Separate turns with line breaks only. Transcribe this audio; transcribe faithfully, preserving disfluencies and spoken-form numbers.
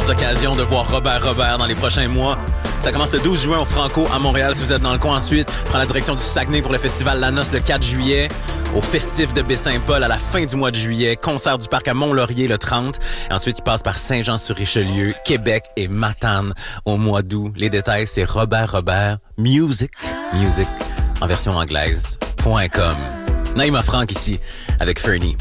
plusieurs occasions de voir Robert Robert dans les prochains mois. Ça commence le douze juin au Franco à Montréal si vous êtes dans le coin. Ensuite, prend la direction du Saguenay pour le festival La Noce le quatre juillet. Au festif de Baie-Saint-Paul à la fin du mois de juillet. Concert du parc à Mont-Laurier le trente. Et ensuite, il passe par Saint-Jean-sur-Richelieu, Québec et Matane au mois d'août. Les détails, c'est Robert Robert Music. Music en version anglaise. .com. Naïma Franck ici avec Fernie.